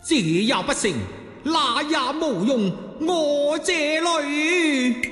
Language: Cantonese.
这也不成，那也无用，我这里。